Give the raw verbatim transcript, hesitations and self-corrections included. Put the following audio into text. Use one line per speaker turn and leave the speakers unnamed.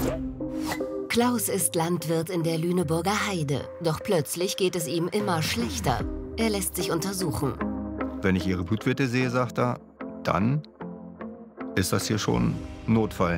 Klaus ist Landwirt in der Lüneburger Heide. Doch plötzlich geht es ihm immer schlechter. Er lässt sich untersuchen.
Wenn ich Ihre Blutwerte sehe, sagt er, dann ist das hier schon ein Notfall.